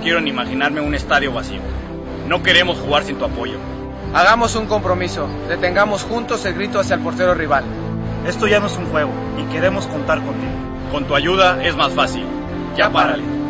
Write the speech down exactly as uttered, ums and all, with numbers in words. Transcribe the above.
quiero ni imaginarme un estadio vacío. No queremos jugar sin tu apoyo. Hagamos un compromiso. Detengamos juntos el grito hacia el portero rival. Esto ya no es un juego y queremos contar contigo. Con tu ayuda es más fácil. Ya párale.